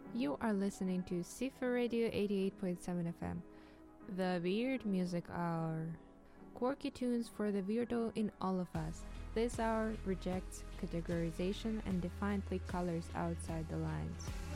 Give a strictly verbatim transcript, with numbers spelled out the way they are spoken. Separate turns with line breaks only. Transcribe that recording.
You are listening to Sifa Radio eighty-eight point seven F M, the Weird Music Hour. Quirky tunes for the weirdo in all of us. This hour rejects categorization and defiantly colors outside the lines.